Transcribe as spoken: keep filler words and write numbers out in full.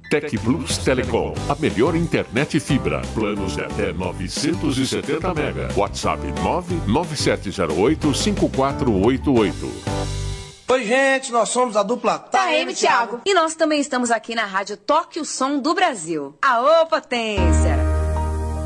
Tec Plus Telecom, a melhor internet fibra. Planos de até novecentos e setenta mega. WhatsApp nove nove sete zero oito cinco quatro oito oito. Oi, gente, nós somos a dupla Taeme Thiago. E nós também estamos aqui na rádio Toque o Som do Brasil. Aô, potência!